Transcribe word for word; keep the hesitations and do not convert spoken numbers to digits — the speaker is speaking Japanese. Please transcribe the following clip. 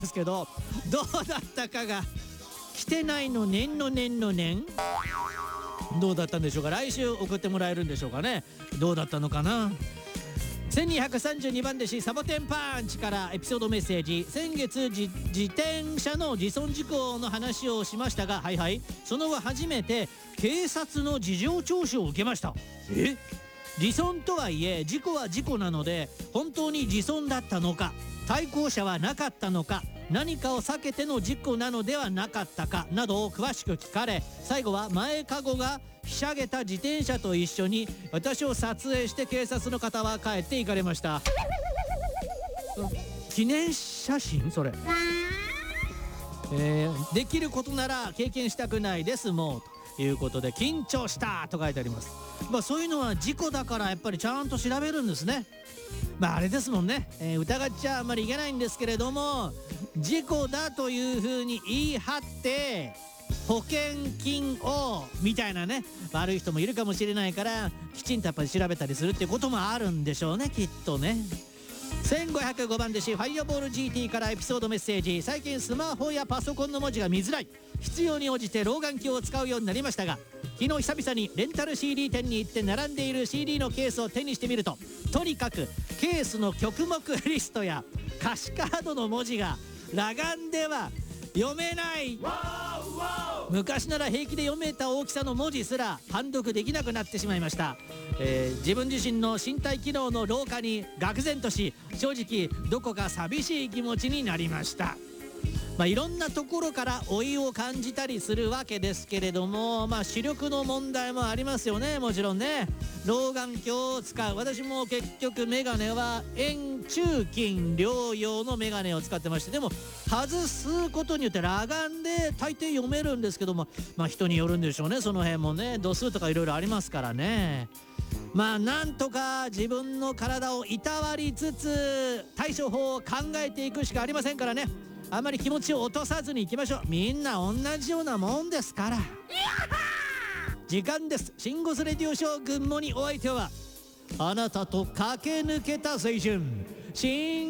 ですけど、どうだったかが来てないの年の年の年どうだったんでしょうか。来週送ってもらえるんでしょうかね。どうだったのかな。せんにひゃくさんじゅうにばん弟子サボテンパンチからエピソードメッセージ。先月自転車の自損事故の話をしましたが、はいはい、その後初めて警察の事情聴取を受けました。え自損とはいえ事故は事故なので、本当に自損だったのか、対向車はなかったのか、何かを避けての事故なのではなかったかなどを詳しく聞かれ、最後は前かごがひしゃげた自転車と一緒に私を撮影して警察の方は帰って行かれました。記念写真それ、えー、できることなら経験したくないですもうということで、緊張したと書いてあります。まあそういうのは事故だからやっぱりちゃんと調べるんですね。まああれですもんね、えー、疑っちゃあんまりいけないんですけれども、事故だというふうに言い張って保険金をみたいなね、悪い人もいるかもしれないから、きちんとやっぱり調べたりするっていうこともあるんでしょうね、きっとね。せんごひゃくごばん弟子ファイアボール ジーティー からエピソードメッセージ。最近スマホやパソコンの文字が見づらい、必要に応じて老眼鏡を使うようになりましたが、昨日久々にレンタル シーディー 店に行って並んでいる シーディー のケースを手にしてみると、とにかくケースの曲目リストや歌詞カードの文字が裸眼では読めない。昔なら平気で読めた大きさの文字すら判読できなくなってしまいました。えー、自分自身の身体機能の老化に愕然とし、正直どこか寂しい気持ちになりました。まあ、いろんなところから老いを感じたりするわけですけれども、まあ、視力の問題もありますよね。もちろんね、老眼鏡を使う、私も結局メガネは遠中近両用のメガネを使ってまして、でも外すことによって裸眼で大抵読めるんですけども、まあ人によるんでしょうね、その辺もね。度数とかいろいろありますからね。まあなんとか自分の体をいたわりつつ対処法を考えていくしかありませんからね。あまり気持ちを落とさずにいきましょう。みんな同じようなもんですから。時間です。シンゴスレディオショーグッモにお相手はあなたと駆け抜けた青春、シン